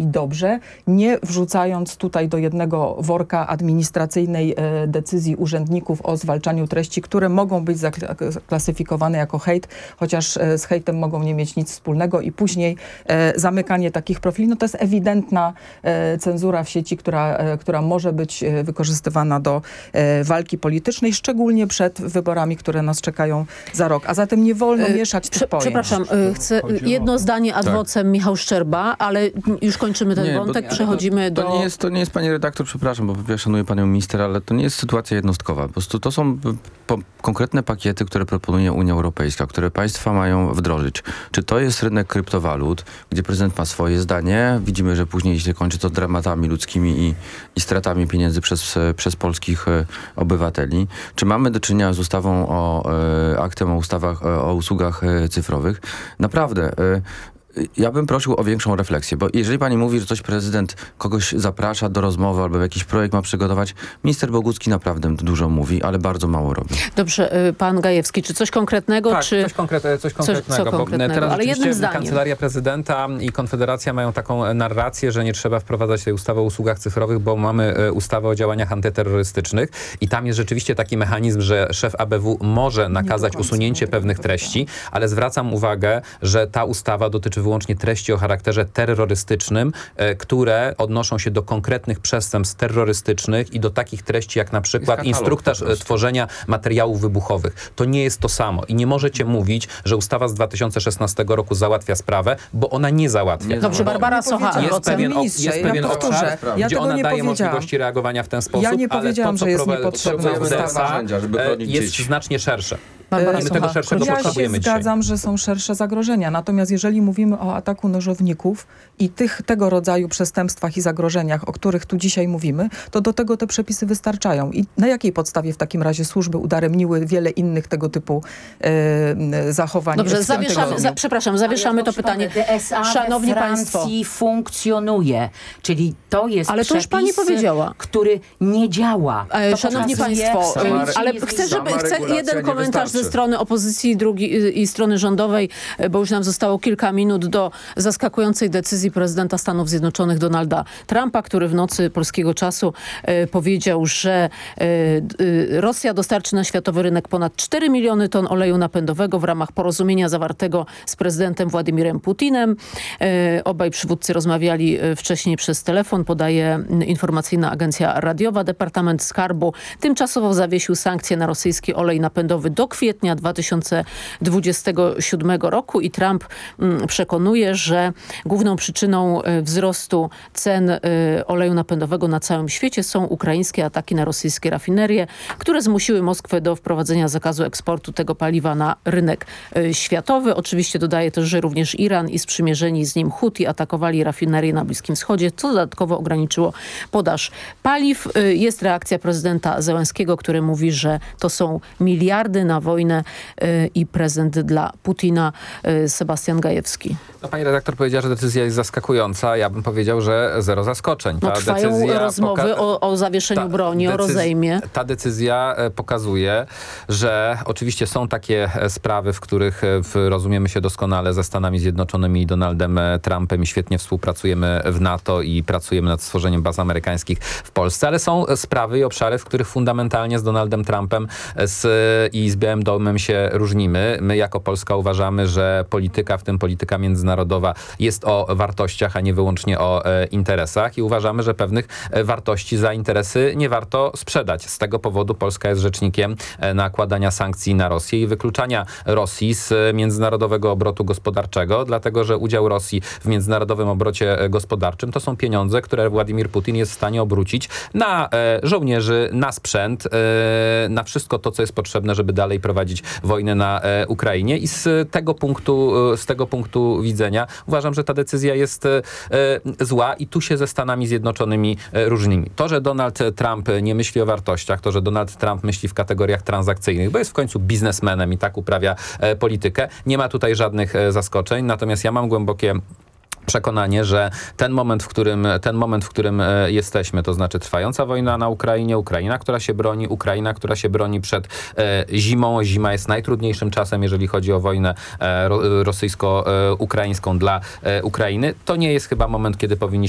i dobrze, nie wrzucając tutaj do jednego worka administracyjnej decyzji urzędników o zwalczaniu treści, które mogą być zaklasyfikowane jako hejt, chociaż z hejtem mogą nie mieć nic wspólnego i później zamykanie takich profili. No to jest ewidentna cenzura w sieci, która może być wykorzystywana do walki politycznej, szczególnie przed wyborami, które nas czekają za rok. A zatem nie wolno mieszać tych pojęć. Przepraszam, chcę jedno zdanie ad vocem Michał Szczerba, ale już kończymy ten wątek, przechodzimy do... To nie jest, pani redaktor, przepraszam, bo ja szanuję panią minister, ale to nie jest sytuacja jednostkowa. Po prostu to są konkretne pakiety, które proponuje Unia Europejska, które państwa mają wdrożyć. Czy to jest rynek kryptowalut, gdzie prezydent ma swoje zdanie? Widzimy, że później się kończy to dramatami ludzkimi i stratami pieniędzy przez polskich obywateli. Czy mamy do czynienia z ustawą aktem o usługach cyfrowych? Naprawdę, ja bym prosił o większą refleksję, bo jeżeli pani mówi, że prezydent kogoś zaprasza do rozmowy albo jakiś projekt ma przygotować, minister Bogucki naprawdę dużo mówi, ale bardzo mało robi. Dobrze, pan Gajewski, czy coś konkretnego? Tak, czy... coś konkretnego, bo teraz ale jednym zdaniem. Kancelaria Prezydenta i Konfederacja mają taką narrację, że nie trzeba wprowadzać tej ustawy o usługach cyfrowych, bo mamy ustawę o działaniach antyterrorystycznych i tam jest rzeczywiście taki mechanizm, że szef ABW może nakazać usunięcie pewnych treści, ale zwracam uwagę, że ta ustawa dotyczy wyłącznie treści o charakterze terrorystycznym, które odnoszą się do konkretnych przestępstw terrorystycznych i do takich treści jak na przykład instruktaż tworzenia materiałów wybuchowych. To nie jest to samo i nie możecie mówić, że ustawa z 2016 roku załatwia sprawę, bo ona nie załatwia. Dobrze, Barbara Socha. Jest pewien obszar, gdzie ona daje możliwości reagowania w ten sposób, ja nie powiedziałam, że jest niepotrzebna ustawa, jest znacznie szersze. Ja się zgadzam, że są szersze zagrożenia. Natomiast jeżeli mówimy o ataku nożowników i tego rodzaju przestępstwach i zagrożeniach, o których tu dzisiaj mówimy, to do tego te przepisy wystarczają. I na jakiej podstawie w takim razie służby udaremniły wiele innych tego typu zachowań? Dobrze, zawieszamy to pytanie. DSA Szanowni Państwo, funkcjonuje. Czyli to jest ale to już pani powiedziała, który nie działa. Szanowni Państwo, ale chcę jeden komentarz ze strony opozycji i strony rządowej, bo już nam zostało kilka minut do zaskakującej decyzji prezydenta Stanów Zjednoczonych Donalda Trumpa, który w nocy polskiego czasu powiedział, że Rosja dostarczy na światowy rynek ponad 4 miliony ton oleju napędowego w ramach porozumienia zawartego z prezydentem Władimirem Putinem. Obaj przywódcy rozmawiali wcześniej przez telefon, podaje informacyjna agencja radiowa. Departament Skarbu tymczasowo zawiesił sankcje na rosyjski olej napędowy do kwietnia 2027 roku i Trump przekonuje, że główną przyczyną wzrostu cen oleju napędowego na całym świecie są ukraińskie ataki na rosyjskie rafinerie, które zmusiły Moskwę do wprowadzenia zakazu eksportu tego paliwa na rynek światowy. Oczywiście dodaje też, że również Iran i sprzymierzeni z nim Huti atakowali rafinerie na Bliskim Wschodzie, co dodatkowo ograniczyło podaż paliw. Jest reakcja prezydenta Zełenskiego, który mówi, że to są miliardy na wojnę i prezent dla Putina. Sebastian Gajewski. No, pani redaktor powiedziała, że decyzja jest zaskakująca. Ja bym powiedział, że zero zaskoczeń. Trwają rozmowy o zawieszeniu broni, o rozejmie. Ta decyzja pokazuje, że oczywiście są takie sprawy, w których rozumiemy się doskonale ze Stanami Zjednoczonymi i Donaldem Trumpem i świetnie współpracujemy w NATO i pracujemy nad stworzeniem baz amerykańskich w Polsce, ale są sprawy i obszary, w których fundamentalnie z Donaldem Trumpem i z Białym Domem się różnimy. My jako Polska uważamy, że polityka, w tym polityka międzynarodowa, jest o wartościach, a nie wyłącznie o interesach i uważamy, że pewnych wartości za interesy nie warto sprzedać. Z tego powodu Polska jest rzecznikiem nakładania sankcji na Rosję i wykluczania Rosji z międzynarodowego obrotu gospodarczego, dlatego że udział Rosji w międzynarodowym obrocie gospodarczym to są pieniądze, które Władimir Putin jest w stanie obrócić na żołnierzy, na sprzęt, na wszystko to, co jest potrzebne, żeby dalej prowadzić wojnę na Ukrainie i z tego punktu widzenia uważam, że ta decyzja jest zła i tu się ze Stanami Zjednoczonymi różnimy. To, że Donald Trump nie myśli o wartościach, to, że Donald Trump myśli w kategoriach transakcyjnych, bo jest w końcu biznesmenem i tak uprawia politykę, nie ma tutaj żadnych zaskoczeń, natomiast ja mam głębokie przekonanie, że ten moment, w którym jesteśmy, to znaczy trwająca wojna na Ukrainie, Ukraina, która się broni przed zimą. Zima jest najtrudniejszym czasem, jeżeli chodzi o wojnę rosyjsko-ukraińską dla Ukrainy. To nie jest chyba moment, kiedy powinniśmy